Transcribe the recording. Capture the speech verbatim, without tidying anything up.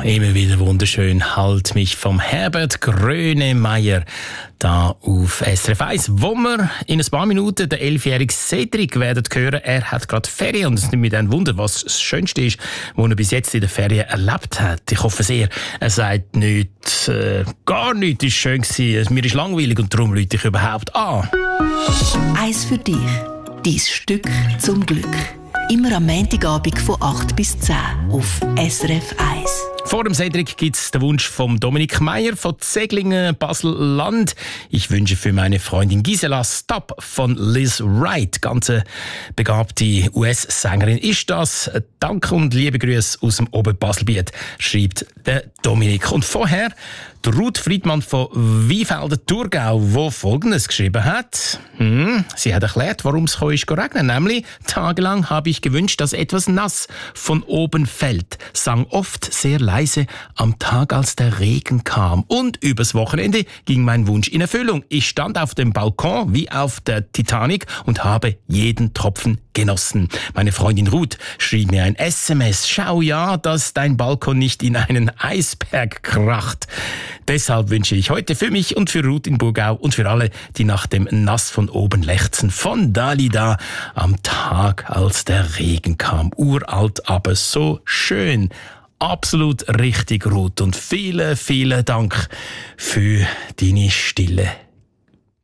immer wieder wunderschön. Halt mich vom Herbert Grönemeyer da auf S R F eins, wo wir in ein paar Minuten den elfjährigen Cedric werden hören. Er hat gerade Ferien und es nimmt mich dann Wunder, was das Schönste ist, was er bis jetzt in den Ferien erlebt hat. Ich hoffe sehr, er sagt nicht, äh, gar nichts ist schön gewesen, mir ist langweilig und darum rufe ich überhaupt an. Eins für dich, dein Stück zum Glück. Immer am Montagabend von acht bis zehn auf S R F eins. Vor dem Cedric gibt es den Wunsch von Dominik Meier von Zeglingen, Basel-Land. Ich wünsche für meine Freundin Gisela Stop von Liz Wright. Ganz eine begabte U S-Sängerin ist das. Danke und liebe Grüße aus dem Oberbaselbiet, schreibt der Dominik. Und vorher der Ruth Friedmann von Wiefelden, Thurgau, der Folgendes geschrieben hat. Hm, sie hat erklärt, warum es ist regnen. Nämlich, tagelang habe ich gewünscht, dass etwas nass von oben fällt. Sang oft sehr leise am Tag, als der Regen kam. Und übers Wochenende ging mein Wunsch in Erfüllung. Ich stand auf dem Balkon wie auf der Titanic und habe jeden Tropfen genossen. Meine Freundin Ruth schrieb mir ein S M S. Schau ja, dass dein Balkon nicht in einen Eisberg kracht. Deshalb wünsche ich heute für mich und für Ruth in Burgau und für alle, die nach dem Nass von oben lechzen, von Dalida am Tag, als der Regen kam. Uralt, aber so schön. Absolut richtig, Ruth. Und vielen, vielen Dank für deine Stille.